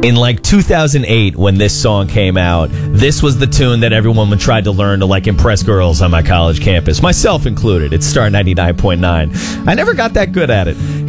In like 2008, when this song came out, this was the tune that everyone tried to learn to like impress girls on my college campus, myself included. It's Star 99.9. I never got that good at it.